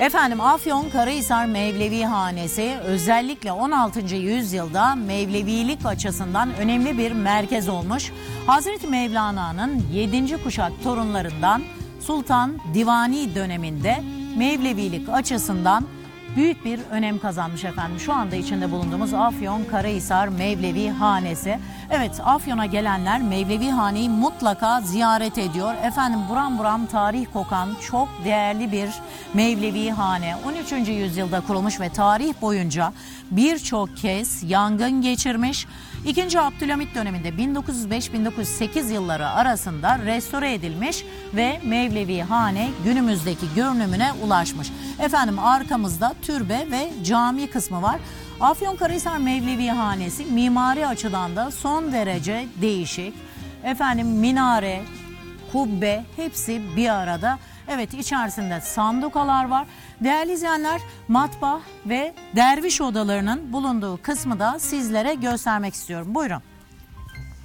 Efendim, Afyonkarahisar Mevlevi Hanesi özellikle 16. yüzyılda Mevlevilik açısından önemli bir merkez olmuş. Hazreti Mevlana'nın 7. kuşak torunlarından Sultan Divani döneminde Mevlevilik açısından büyük bir önem kazanmış efendim. Şu anda içinde bulunduğumuz Afyonkarahisar Mevlevi Hanesi. Evet, Afyon'a gelenler Mevlevi Hane'yi mutlaka ziyaret ediyor. Efendim, buram buram tarih kokan çok değerli bir Mevlevi Hane. 13. yüzyılda kurulmuş ve tarih boyunca birçok kez yangın geçirmiş. 2. Abdülhamit döneminde 1905-1908 yılları arasında restore edilmiş ve Mevlevi Hane günümüzdeki görünümüne ulaşmış. Efendim, arkamızda türbe ve cami kısmı var. Afyonkarahisar Mevlevi Hanesi mimari açıdan da son derece değişik. Efendim, minare, kubbe hepsi bir arada. Evet, içerisinde sandukalar var. Değerli izleyenler, matbaa ve derviş odalarının bulunduğu kısmı da sizlere göstermek istiyorum. Buyurun.